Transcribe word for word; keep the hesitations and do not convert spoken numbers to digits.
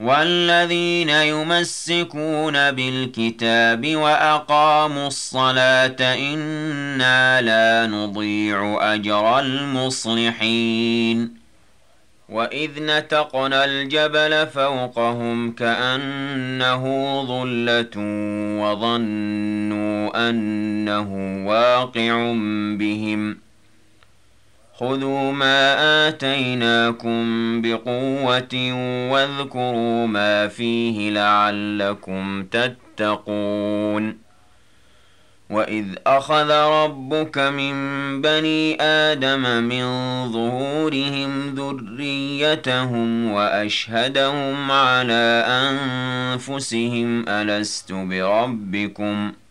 والذين يمسكون بالكتاب وأقاموا الصلاة إنا لا نضيع أجر المصلحين وإذ نتقنا الجبل فوقهم كأنه ظلة وظنوا أنه واقع بهم خذوا ما آتيناكم بقوة واذكروا ما فيه لعلكم تتقون وإذ أخذ ربك من بني آدم من ظهورهم ذريتهم وأشهدهم على أنفسهم ألست بربكم ؟